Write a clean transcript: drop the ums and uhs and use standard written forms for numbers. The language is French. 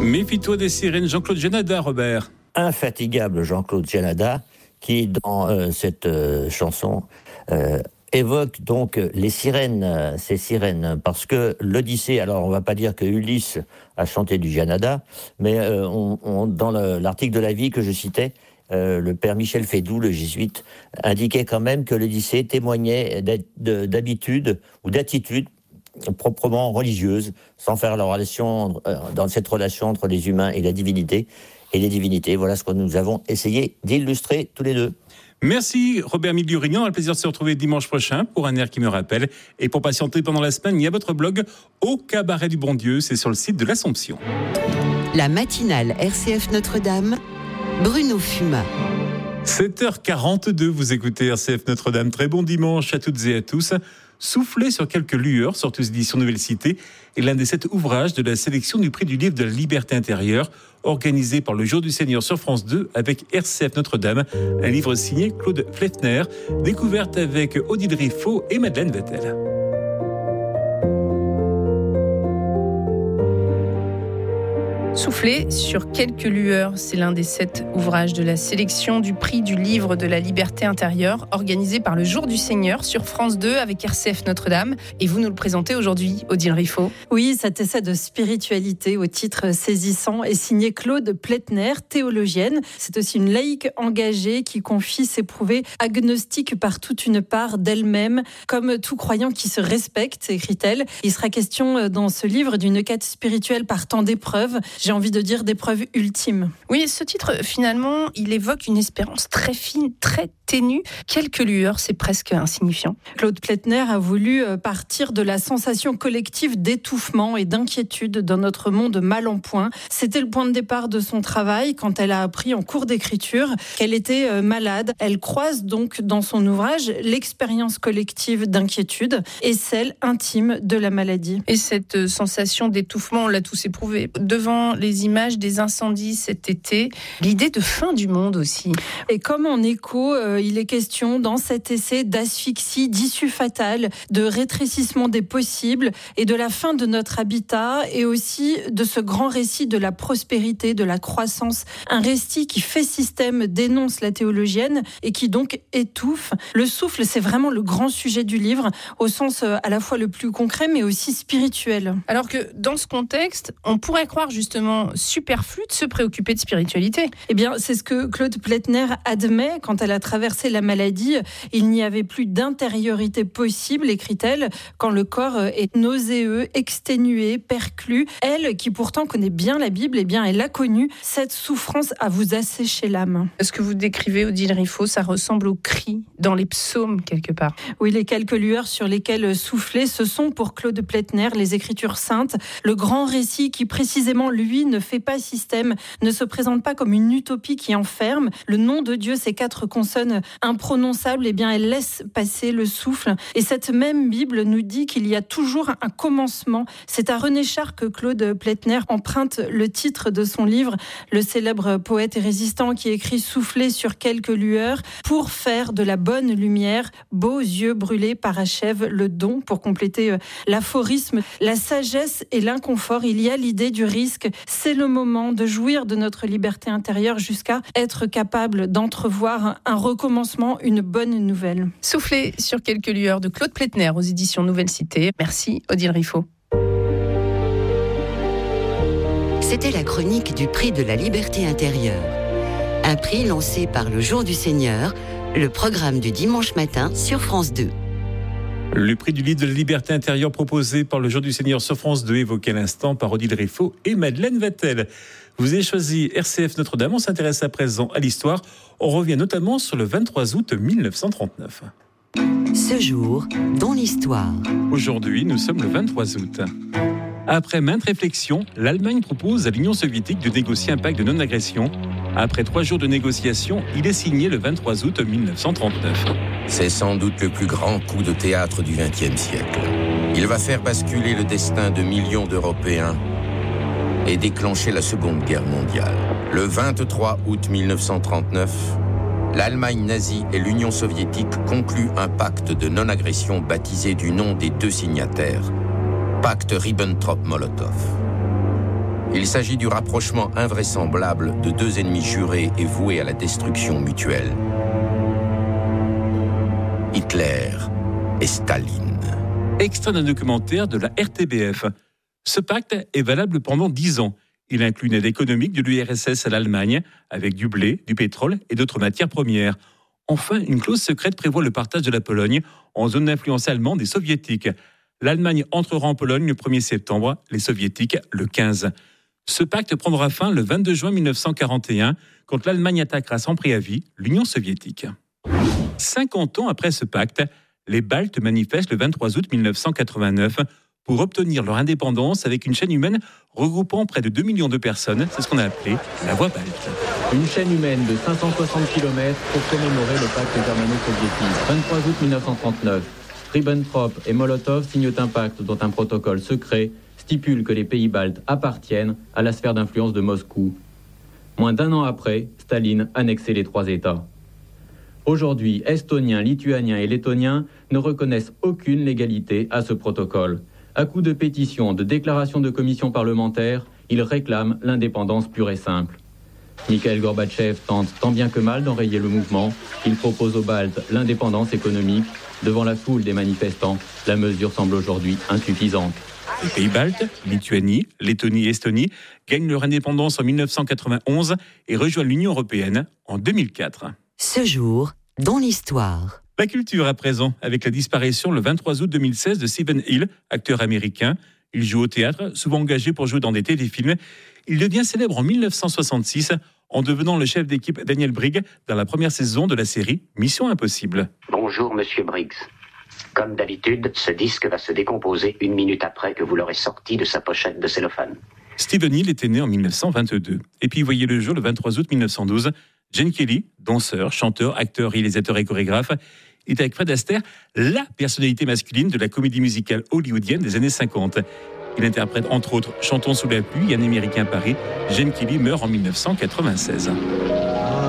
Méfie-toi des sirènes, Jean-Claude Janada, Robert. Infatigable Jean-Claude Janada, qui dans cette chanson évoque donc les sirènes, ces sirènes, parce que l'Odyssée, alors on va pas dire que Ulysse a chanté du Janada, mais dans l'article de la vie que je citais, le père Michel Fédoux, le jésuite, indiquait quand même que l'Odyssée témoignait d'habitude ou d'attitude proprement religieuse, sans faire la relation, dans cette relation entre les humains et la divinité, et les divinités. Voilà ce que nous avons essayé d'illustrer tous les deux. Merci Robert Migliorignan, un plaisir de se retrouver dimanche prochain pour un air qui me rappelle. Et pour patienter pendant la semaine, il y a votre blog Au Cabaret du Bon Dieu, c'est sur le site de l'Assomption. La matinale RCF Notre-Dame, Bruno Fumat. 7h42, vous écoutez RCF Notre-Dame. Très bon dimanche à toutes et à tous. Souffler sur quelques lueurs, sortent aux éditions Nouvelle Cité, est l'un des 7 ouvrages de la sélection du prix du livre de la liberté intérieure, organisé par le Jour du Seigneur sur France 2 avec RCF Notre-Dame, un livre signé Claude Flettner, découverte avec Odile Riffaut et Madeleine Vettel. Souffler sur quelques lueurs, c'est l'un des 7 ouvrages de la sélection du prix du livre de la liberté intérieure, organisé par le Jour du Seigneur sur France 2 avec RCF Notre-Dame. Et vous nous le présentez aujourd'hui, Odile Riffaut. Oui, cet essai de spiritualité au titre saisissant est signé Claude Plätner, théologienne. C'est aussi une laïque engagée qui confie s'éprouver agnostique par toute une part d'elle-même, comme tout croyant qui se respecte, écrit-elle. Il sera question dans ce livre d'une quête spirituelle par tant d'épreuves. J'ai envie de dire d'épreuves ultimes. Oui, ce titre, finalement, il évoque une espérance très fine, très ténue. Quelques lueurs, c'est presque insignifiant. Claude Plätner a voulu partir de la sensation collective d'étouffement et d'inquiétude dans notre monde mal en point. C'était le point de départ de son travail quand elle a appris en cours d'écriture qu'elle était malade. Elle croise donc dans son ouvrage l'expérience collective d'inquiétude et celle intime de la maladie. Et cette sensation d'étouffement, on l'a tous éprouvée. Devant les images des incendies cet été, l'idée de fin du monde aussi. Et comme en écho, il est question dans cet essai d'asphyxie, d'issue fatale, de rétrécissement des possibles et de la fin de notre habitat et aussi de ce grand récit de la prospérité, de la croissance. Un récit qui fait système, dénonce la théologienne et qui donc étouffe. Le souffle, c'est vraiment le grand sujet du livre, au sens à la fois le plus concret mais aussi spirituel. Alors que dans ce contexte, on pourrait croire justement superflu de se préoccuper de spiritualité. Eh bien, c'est ce que Claude Plätner admet quand elle a traversé la maladie. Il n'y avait plus d'intériorité possible, écrit-elle, quand le corps est nauséeux, exténué, perclus. Elle, qui pourtant connaît bien la Bible, eh bien, elle a connu cette souffrance à vous assécher l'âme. Ce que vous décrivez, Odile Riffaut, ça ressemble au cri dans les psaumes, quelque part. Oui, les quelques lueurs sur lesquelles souffler, ce sont pour Claude Plätner les Écritures saintes, le grand récit qui précisément, lui, ne fait pas système, ne se présente pas comme une utopie qui enferme. Le nom de Dieu, ces 4 consonnes imprononçables, eh bien, elle laisse passer le souffle. Et cette même Bible nous dit qu'il y a toujours un commencement. C'est à René Char que Claude Plätner emprunte le titre de son livre, le célèbre poète et résistant qui écrit « Souffler sur quelques lueurs pour faire de la bonne lumière, beaux yeux brûlés parachèvent le don » pour compléter l'aphorisme. La sagesse et l'inconfort, il y a l'idée du risque. C'est le moment de jouir de notre liberté intérieure jusqu'à être capable d'entrevoir un recommencement, une bonne nouvelle. Souffler sur quelques lueurs de Claude Plätner aux éditions Nouvelle Cité. Merci Odile Riffaut. C'était la chronique du prix de la liberté intérieure. Un prix lancé par le Jour du Seigneur, le programme du dimanche matin sur France 2. Le prix du livre de la liberté intérieure proposé par le Jour du Seigneur sur France 2, évoqué à l'instant par Odile Riffaut et Madeleine Vettel. Vous avez choisi RCF Notre-Dame. On s'intéresse à présent à l'histoire. On revient notamment sur le 23 août 1939. Ce jour, dans l'histoire. Aujourd'hui, nous sommes le 23 août. Après maintes réflexions, l'Allemagne propose à l'Union soviétique de négocier un pacte de non-agression. Après 3 jours de négociations, il est signé le 23 août 1939. C'est sans doute le plus grand coup de théâtre du XXe siècle. Il va faire basculer le destin de millions d'Européens et déclencher la Seconde Guerre mondiale. Le 23 août 1939, l'Allemagne nazie et l'Union soviétique concluent un pacte de non-agression baptisé du nom des 2 signataires, pacte Ribbentrop-Molotov. Il s'agit du rapprochement invraisemblable de deux ennemis jurés et voués à la destruction mutuelle. Hitler et Staline. Extrait d'un documentaire de la RTBF. Ce pacte est valable pendant 10 ans. Il inclut une aide économique de l'URSS à l'Allemagne, avec du blé, du pétrole et d'autres matières premières. Enfin, une clause secrète prévoit le partage de la Pologne en zone d'influence allemande et soviétique. L'Allemagne entrera en Pologne le 1er septembre, les soviétiques le 15. Ce pacte prendra fin le 22 juin 1941, quand l'Allemagne attaquera sans préavis l'Union soviétique. 50 ans après ce pacte, les Baltes manifestent le 23 août 1989 pour obtenir leur indépendance avec une chaîne humaine regroupant près de 2 millions de personnes. C'est ce qu'on a appelé la Voie balte. Une chaîne humaine de 560 km pour commémorer le pacte germano-soviétique. 23 août 1939, Ribbentrop et Molotov signent un pacte dont un protocole secret stipule que les pays baltes appartiennent à la sphère d'influence de Moscou. Moins d'un an après, Staline annexait les 3 États. Aujourd'hui, Estoniens, Lituaniens et Lettoniens ne reconnaissent aucune légalité à ce protocole. À coups de pétitions, de déclarations de commissions parlementaires, ils réclament l'indépendance pure et simple. Mikhail Gorbatchev tente tant bien que mal d'enrayer le mouvement. Il propose aux Baltes l'indépendance économique. Devant la foule des manifestants, la mesure semble aujourd'hui insuffisante. Les pays baltes, Lituanie, Lettonie et Estonie, gagnent leur indépendance en 1991 et rejoignent l'Union européenne en 2004. Ce jour, dans l'histoire. La culture à présent, avec la disparition le 23 août 2016 de Stephen Hill, acteur américain. Il joue au théâtre, souvent engagé pour jouer dans des téléfilms. Il devient célèbre en 1966 en devenant le chef d'équipe Daniel Briggs dans la première saison de la série Mission Impossible. Bonjour Monsieur Briggs. Comme d'habitude, ce disque va se décomposer 1 minute après que vous l'aurez sorti de sa pochette de cellophane. Stephen Hill était né en 1922. Et puis il voyait le jour le 23 août 1912. Gene Kelly, danseur, chanteur, acteur, réalisateur et chorégraphe, est avec Fred Astaire la personnalité masculine de la comédie musicale hollywoodienne des années 50. Il interprète entre autres Chantons sous la pluie et Un Américain à Paris. Gene Kelly meurt en 1996.